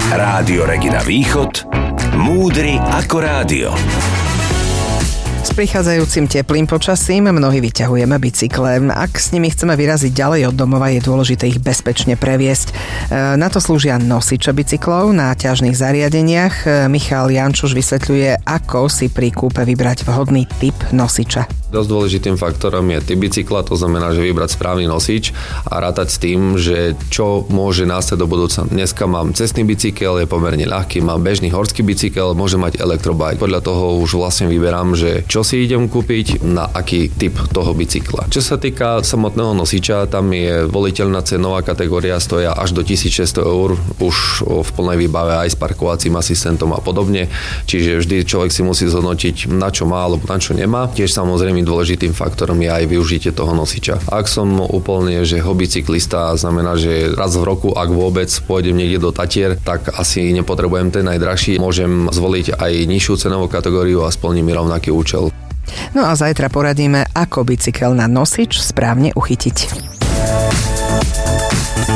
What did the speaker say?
Rádio Regina Východ, múdry ako rádio. S prichádzajúcim teplým počasím mnohí vyťahujeme bicykle. Ak s nimi chceme vyraziť ďalej od domova, je dôležité ich bezpečne previesť. Na to slúžia nosiče bicyklov na ťažných zariadeniach. Michal Jančuš vysvetľuje, ako si pri kúpe vybrať vhodný typ nosiča. Dosť dôležitým faktorom je typ bicykla, to znamená, že vybrať správny nosič a rátať s tým, že čo môže nastať do budúca. Dneska mám cestný bicykel, je pomerne ľahký, mám bežný horský bicykel, môže mať elektrobike. Podľa toho už vlastne vyberám, že čo si idem kúpiť, na aký typ toho bicykla. Čo sa týka samotného nosiča, tam je voliteľná cenová kategória, stoja až do 1600 eur, už v plnej výbave aj s parkovacím asistentom a podobne. Čiže vždy človek si musí zhodnotiť, na čo má alebo na čo nemá. Tiež samozrejme dôležitým faktorom je aj využitie toho nosiča. Ak som úplne, že hobbycyklista, znamená, že raz v roku, ak vôbec pôjdem niekde do Tatier, tak asi nepotrebujem ten najdrahší. Môžem zvoliť aj nižšiu cenovú kategóriu a splní mi rovnaký účel. No a zajtra poradíme, ako bicykel na nosič správne uchytiť.